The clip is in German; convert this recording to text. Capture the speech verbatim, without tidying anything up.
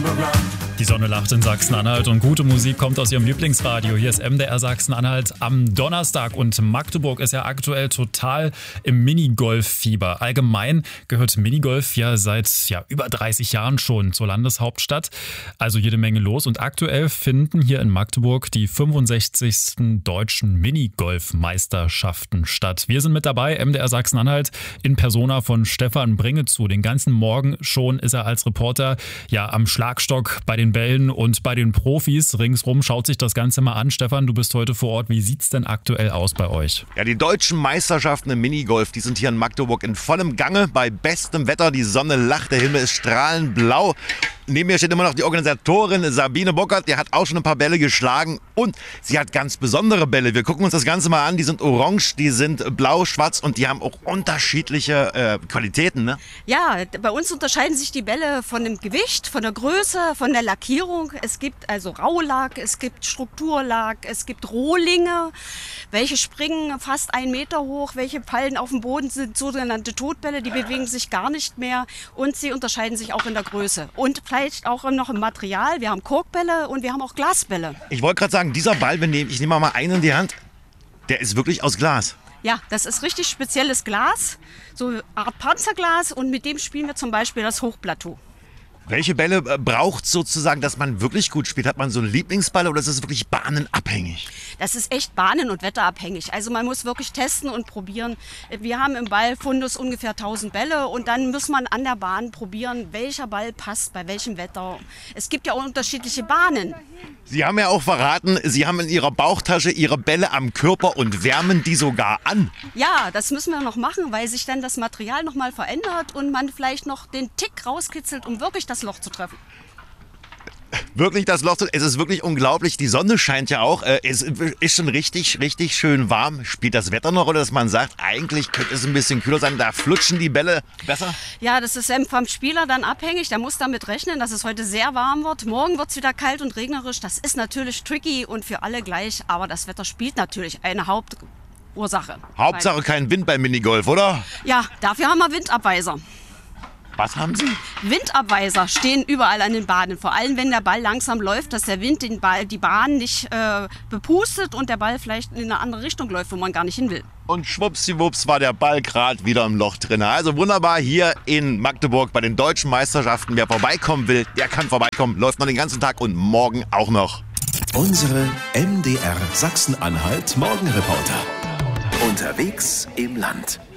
Die Sonne lacht in Sachsen-Anhalt und gute Musik kommt aus ihrem Lieblingsradio. Hier ist M D R Sachsen-Anhalt am Donnerstag und Magdeburg ist ja aktuell total im Minigolf-Fieber. Allgemein gehört Minigolf ja seit ja, über dreißig Jahren schon zur Landeshauptstadt. Also jede Menge los und aktuell finden hier in Magdeburg die fünfundsechzigsten deutschen Minigolf-Meisterschaften statt. Wir sind mit dabei, M D R Sachsen-Anhalt in Persona von Stefan Bringezu. Den ganzen Morgen schon ist er als Reporter ja am Schlagstock bei den Bällen und bei den Profis ringsrum, schaut sich das Ganze mal an. Stefan, du bist heute vor Ort. Wie sieht's denn aktuell aus bei euch? Ja, die deutschen Meisterschaften im Minigolf, die sind hier in Magdeburg in vollem Gange. Bei bestem Wetter, die Sonne lacht, der Himmel ist strahlend blau. Neben mir steht immer noch die Organisatorin Sabine Bockert, die hat auch schon ein paar Bälle geschlagen und sie hat ganz besondere Bälle. Wir gucken uns das Ganze mal an, die sind orange, die sind blau, schwarz und die haben auch unterschiedliche äh, Qualitäten, ne? Ja, bei uns unterscheiden sich die Bälle von dem Gewicht, von der Größe, von der Lackierung. Es gibt also Raulack, es gibt Strukturlack, es gibt Rohlinge, welche springen fast einen Meter hoch, welche fallen auf dem Boden, sind sogenannte Totbälle, die bewegen sich gar nicht mehr und sie unterscheiden sich auch in der Größe. Und vielleicht auch noch im Material. Wir haben Korkbälle und wir haben auch Glasbälle. Ich wollte gerade sagen, dieser Ball, wir nehmen, ich nehme mal einen in die Hand, der ist wirklich aus Glas. Ja, das ist richtig spezielles Glas, so eine Art Panzerglas und mit dem spielen wir zum Beispiel das Hochplateau. Welche Bälle braucht es sozusagen, dass man wirklich gut spielt? Hat man so einen Lieblingsball oder ist es wirklich bahnenabhängig? Das ist echt bahnen- und wetterabhängig. Also man muss wirklich testen und probieren. Wir haben im Ballfundus ungefähr tausend Bälle und dann muss man an der Bahn probieren, welcher Ball passt bei welchem Wetter. Es gibt ja auch unterschiedliche Bahnen. Sie haben ja auch verraten, Sie haben in Ihrer Bauchtasche Ihre Bälle am Körper und wärmen die sogar an. Ja, das müssen wir noch machen, weil sich dann das Material noch mal verändert und man vielleicht noch den Tick rauskitzelt, um wirklich das Loch zu treffen. Wirklich das Loch, es ist wirklich unglaublich. Die Sonne scheint ja auch. Es ist schon richtig, richtig schön warm. Spielt das Wetter noch oder dass man sagt, eigentlich könnte es ein bisschen kühler sein, da flutschen die Bälle besser? Ja, das ist vom Spieler dann abhängig. Der muss damit rechnen, dass es heute sehr warm wird. Morgen wird es wieder kalt und regnerisch. Das ist natürlich tricky und für alle gleich. Aber das Wetter spielt natürlich eine Hauptursache. Hauptsache kein Wind beim Minigolf, oder? Ja, dafür haben wir Windabweiser. Was haben Sie? Windabweiser stehen überall an den Bahnen. Vor allem, wenn der Ball langsam läuft, dass der Wind den Ball, die Bahn nicht äh, bepustet und der Ball vielleicht in eine andere Richtung läuft, wo man gar nicht hin will. Und schwuppsiwupps war der Ball gerade wieder im Loch drin. Also wunderbar hier in Magdeburg bei den deutschen Meisterschaften. Wer vorbeikommen will, der kann vorbeikommen. Läuft noch den ganzen Tag und morgen auch noch. Unsere M D R Sachsen-Anhalt Morgenreporter. Unterwegs im Land.